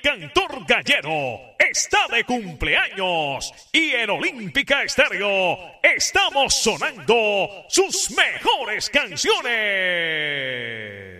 El cantor gallero está de cumpleaños y en Olímpica Estéreo estamos sonando sus mejores canciones.